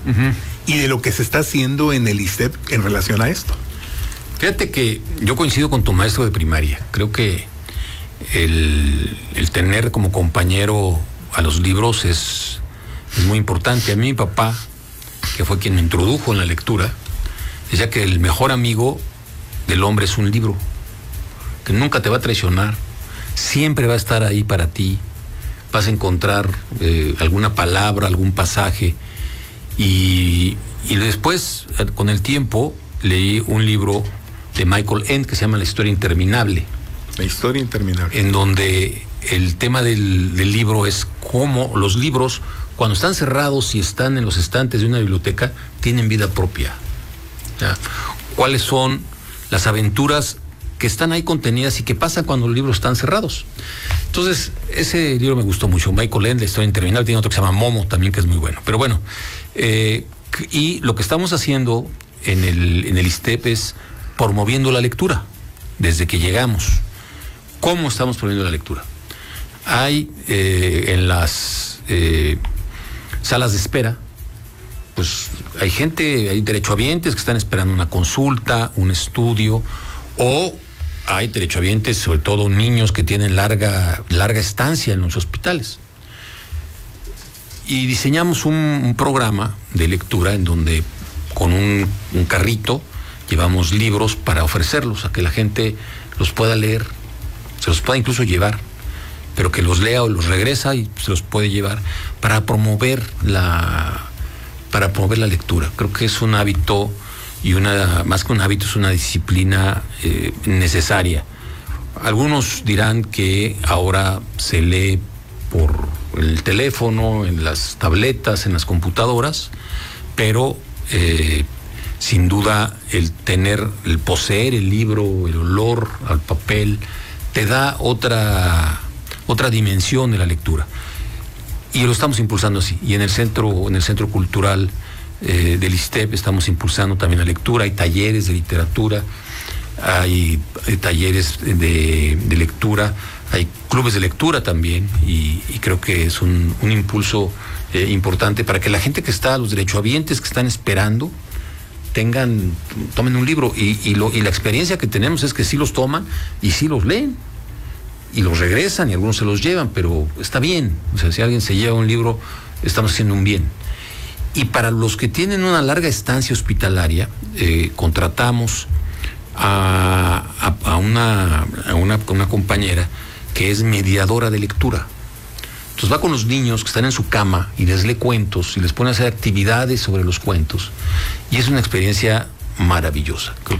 y de lo que se está haciendo en el ISTEP en relación a esto. Fíjate que yo coincido con tu maestro de primaria. Creo que el tener como compañero a los libros es muy importante. A mí mi papá, que fue quien me introdujo en la lectura, decía que el mejor amigo del hombre es un libro, que nunca te va a traicionar, siempre va a estar ahí para ti, vas a encontrar alguna palabra, algún pasaje, y después, con el tiempo, leí un libro de Michael Ende que se llama La historia interminable. La historia interminable. En donde el tema del libro es cómo los libros, cuando están cerrados y están en los estantes de una biblioteca, tienen vida propia. ¿Ya? ¿Cuáles son las aventuras que están ahí contenidas y que pasan cuando los libros están cerrados? Entonces, ese libro me gustó mucho. Michael Ende, La historia interminable. Tiene otro que se llama Momo también, que es muy bueno. Pero bueno, y lo que estamos haciendo en el ISTEP es promoviendo la lectura desde que llegamos. ¿Cómo estamos promoviendo la lectura? Hay en las salas de espera, pues hay derechohabientes que están esperando una consulta, un estudio, o hay derechohabientes, sobre todo niños que tienen larga estancia en los hospitales. Y diseñamos un programa de lectura en donde con un carrito llevamos libros para ofrecerlos a que la gente los pueda leer, se los pueda incluso llevar, pero que los lea o los regresa y se los puede llevar para promover la lectura. Creo que es un hábito y más que un hábito, es una disciplina necesaria. Algunos dirán que ahora se lee por el teléfono, en las tabletas, en las computadoras, pero sin duda el poseer el libro, el olor al papel, te da otra dimensión de la lectura. Y lo estamos impulsando así. Y en el centro cultural del ISTEP estamos impulsando también la lectura. Hay talleres de literatura, hay talleres de lectura, hay clubes de lectura también, y creo que es un impulso importante para que la gente que está, los derechohabientes que están esperando, tomen un libro, y la experiencia que tenemos es que sí los toman y sí los leen y los regresan, y algunos se los llevan, pero está bien. O sea, si alguien se lleva un libro, estamos haciendo un bien. Y para los que tienen una larga estancia hospitalaria, contratamos a una compañera que es mediadora de lectura. Entonces va con los niños que están en su cama y les lee cuentos y les pone a hacer actividades sobre los cuentos, y es una experiencia maravillosa. Creo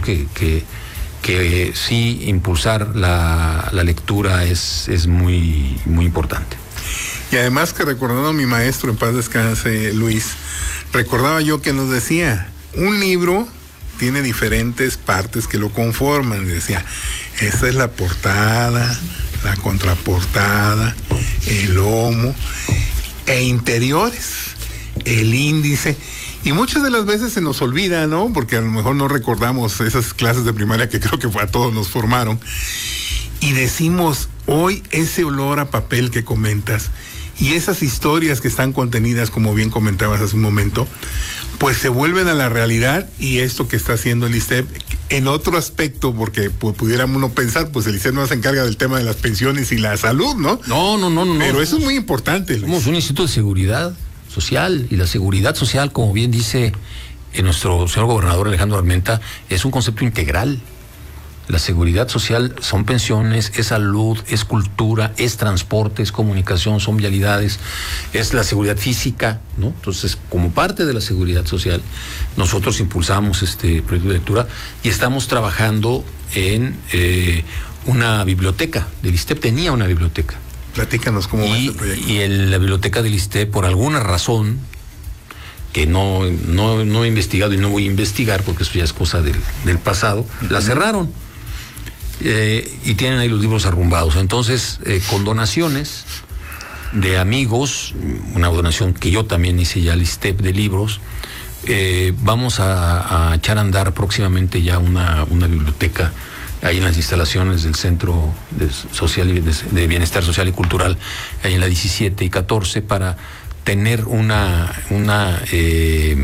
que sí, impulsar la lectura es muy, muy importante. Y además, que recordando a mi maestro, en paz descanse, Luis, recordaba yo que nos decía, un libro tiene diferentes partes que lo conforman. Decía, esta es la portada, la contraportada, el lomo, e interiores, el índice. Y muchas de las veces se nos olvida, ¿no? Porque a lo mejor no recordamos esas clases de primaria que creo que a todos nos formaron. Y decimos, hoy ese olor a papel que comentas y esas historias que están contenidas, como bien comentabas hace un momento, pues se vuelven a la realidad. Y esto que está haciendo el ISTEP en otro aspecto, porque pudiéramos uno pensar, pues el ISTEP no se encarga del tema de las pensiones y la salud, ¿no? No. Pero eso es muy importante, Luis. Somos un instituto de seguridad social, y la seguridad social, como bien dice nuestro señor gobernador Alejandro Armenta, es un concepto integral. La seguridad social son pensiones, es salud, es cultura, es transporte, es comunicación, son vialidades, es la seguridad física, ¿no? Entonces, como parte de la seguridad social, nosotros impulsamos este proyecto de lectura y estamos trabajando en una biblioteca. El ISTEP tenía una biblioteca. Platícanos cómo va este proyecto. Y la biblioteca del ISTEP, por alguna razón que no he investigado y no voy a investigar, porque eso ya es cosa del pasado, la cerraron. Y tienen ahí los libros arrumbados. Entonces, con donaciones de amigos, una donación que yo también hice ya al ISTEP de libros, vamos a echar a andar próximamente ya una biblioteca ahí en las instalaciones del Centro de Bienestar Social y Cultural, ahí en la 17 y 14, para tener una